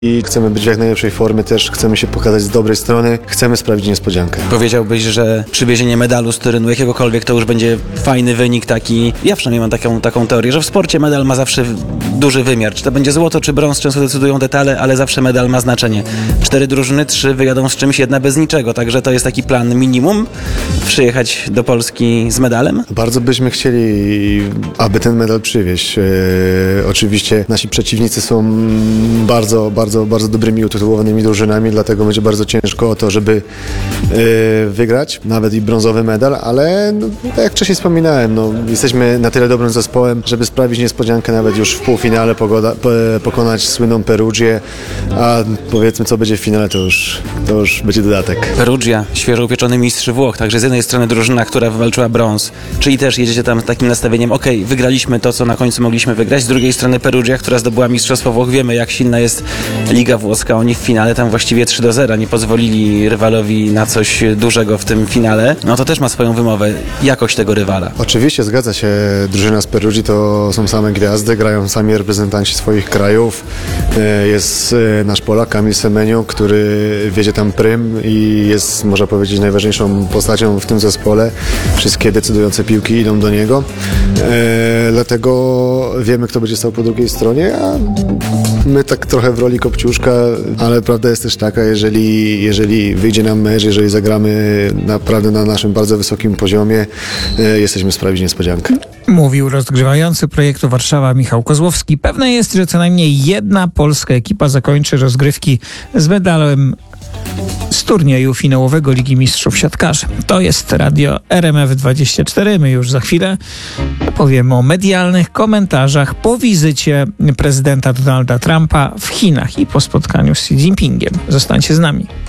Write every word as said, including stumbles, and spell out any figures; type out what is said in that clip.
i chcemy być w jak najlepszej formie też, chcemy się pokazać z dobrej strony, chcemy sprawić niespodziankę. Powiedziałbyś, że przywiezienie medalu z Torynu jakiegokolwiek to już będzie fajny wynik taki, ja przynajmniej mam taką, taką teorię, że w sporcie medal ma zawsze duży wymiar. Czy to będzie złoto, czy brąz, często decydują detale, ale zawsze medal ma znaczenie. Cztery drużyny, trzy wyjadą z czymś, jedna bez niczego, także to jest taki plan minimum, przyjechać do Polski z medalem. Bardzo byśmy chcieli, aby ten medal przywieźć. E, oczywiście nasi przeciwnicy są bardzo, bardzo, bardzo dobrymi, utytułowanymi drużynami, dlatego będzie bardzo ciężko o to, żeby e, wygrać, nawet i brązowy medal, ale no, tak jak wcześniej wspominałem, no, jesteśmy na tyle dobrym zespołem, żeby sprawić niespodziankę nawet już w półfinale, pogoda, po, pokonać słynną Perugię, a powiedzmy co będzie w finale, to już, to już będzie dodatek. Perugia, świeżo upieczony mistrz Włoch, także z jednej strony drużyna, która wywalczyła brąz, czyli też jedziecie tam z takim nastawieniem, okej, okay, wygraliśmy to, co na końcu mogliśmy wygrać, z drugiej strony Perugia, która zdobyła mistrzostwo Włoch, wiemy jak silna jest Liga Włoska, oni w finale tam właściwie trzy do zera nie pozwolili rywalowi na coś dużego w tym finale, no to też ma swoją wymowę, jakość tego rywala. Oczywiście zgadza się, drużyna z Perugii to są same gwiazdy, grają sami reprezentanci swoich krajów, jest nasz Polak Kamil Semeniuk, który wiedzie tam prym i jest, można powiedzieć, najważniejszą postacią w tym zespole. Wszystkie decydujące piłki idą do niego. E, dlatego wiemy, kto będzie stał po drugiej stronie, a my tak trochę w roli kopciuszka, ale prawda jest też taka, jeżeli, jeżeli wyjdzie nam mecz, jeżeli zagramy naprawdę na naszym bardzo wysokim poziomie, e, jesteśmy sprawić niespodziankę. Mówił rozgrywający projektu Warszawa Michał Kozłowski. Pewne jest, że co najmniej jedna polska ekipa zakończy rozgrywki z medalem z turnieju finałowego Ligi Mistrzów Siatkarzy. To jest radio R M F dwadzieścia cztery. My już za chwilę powiemy o medialnych komentarzach po wizycie prezydenta Donalda Trumpa w Chinach i po spotkaniu z Xi Jinpingiem. Zostańcie z nami.